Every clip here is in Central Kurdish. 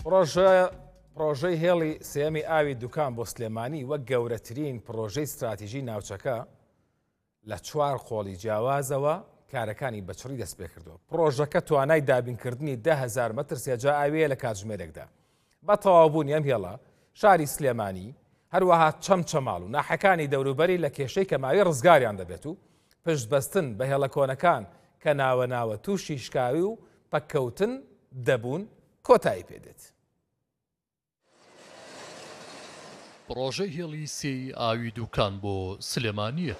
پرۆژەی هێڵی سێمی ئاوی دوکان بۆ سلێمانی وەک گەورەترین پرۆژەی استراتیژی ناوچەکە لە 4 خۆڵی جیاوازەوە کارەکانی بەچڕی دەست پێ کردووە. پرۆژەکە توانای دابینکردنی 10,000 مەتر سێجا ئاویە لە کاتژمێرێکدا. بە تەواوبوونی ئەم هێڵە شاری سلێمانی هەروەها چەمچەماڵ و ناحەکانی دەوروبەری لە کێشەی کەماوی ڕزگاریان دەبێت و پشتبەستن بە هێڵە کۆنەکان کە ناوە تووشی شکاوی و پەککەوتن دەبوون کۆتایی پێدێت. پرۆژەی هێڵی سێی ئاوی دوکان بۆ سلێمانیە.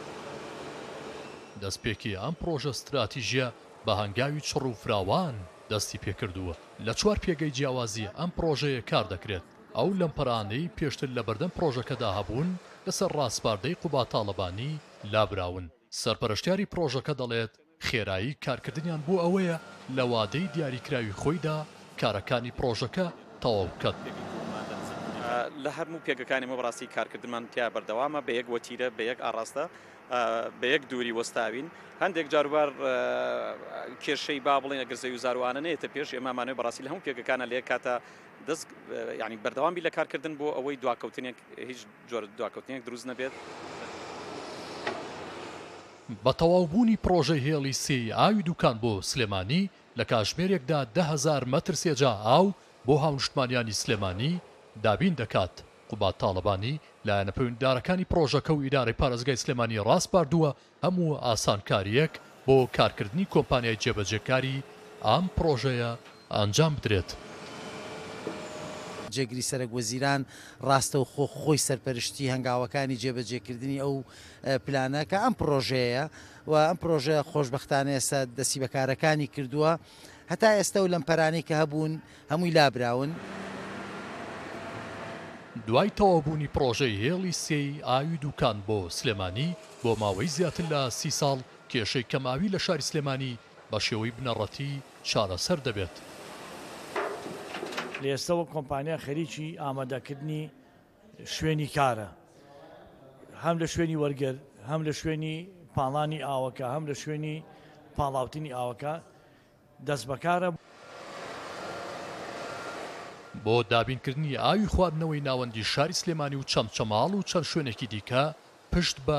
دەستپێکی ئەم پرۆژە استراتیژیە بە هەنگاوی چڕ و فراوان دەستی پێکردووە. لە 4 پێگەی جیاوازی ئەم پرۆژەیە کار دەکرێت. ئەو لەمپەرانەی پێشتر لە بەردەم پرۆژەکەدا هەبوون لەسەر ڕاستپاردەی قوبا تاڵەبانی لابراون. سەرپەرشتیاری پرۆژەکە دەڵێت خێرایی کارکردنیان بۆ ئەوەیە لە وادەی دیاریکراوی خۆیدا کارەکانی پرۆژەکە تەواو بکات. لە هەرموو پێگەکانی مە بەڕاستی کارکردمان تیا بەردەوامە بە یەک وەتیرە بە یەک ئاڕاستە بە یەک دووری وەستاوین. هەندێک جاروبار کێشەی با بڵێن ئەگەر زەوی و زاروانە نێتە پێش ئێمەمانەوەی بەڕاستی لە هەموو پێگەکانە لێ کاتە دەست ینی بەردەوامی لە کارکردن بۆ ئەوەی دواکەوتنێک هیچ جۆرە دواکەوتنێک دروست نەبێت. بە تەواوبوونی پرۆژەی هێڵی سێی ئاوی دوکان بۆ سلێمانی لە کاتژمێرێکدا 10,000 مەتر سێجا ئاو بۆ هاونیشتمانیانی سلێمانی دابین دەکات. قوبا تاڵەبانی لایەنە پەیوەندیدارەکانی پرۆژەکە و ئیدارەی پارێزگای سلێمانی ڕاستپاردووە هەموو ئاسانکاریەک بۆ کارکردنی کۆمپانیای جێبەجێکاری ئەم پرۆژەیە ئەنجام بدرێت. جێگیری سەرک وەزیران ڕاستە و خۆی سەرپەرشتی هەنگاوەکانی جێبەجێکردنی ئەو پلانە کە ئەم پرۆژەیە و ئەم پرۆژە خۆشبەختانە ئێستا دەستی بەکارەکانی کردووە هەتا ئێستا و لەمپەرانی کە هەبوون هەمووی لابراون. دوای تەواوبوونی پرۆژەی هێڵی سێی ئاوی دوکان بۆ سلێمانی بۆ ماوەی زیاتر لە 30 ساڵ کێشەی کەماوی لە شاری سلێمانی بە شێوەی بنەڕەتی چارەسەر دەبێت. لە ئێستاوە کۆمپانیا خەریکی ئامادەکردنی شوێنی کارە، هەم لە شوێنی وەرگەر، هەم لە شوێنی پاڵانی ئاوەکە، هەم لە شوێنی پاڵاوتنی ئاوەکە دەست بەکارە. بۆ دابینکردنی ئاوی خواردنەوەی ناوەندی شاری سلێمانی و چەمچەماڵ و چەند شوێنێکی دیکە پشت بە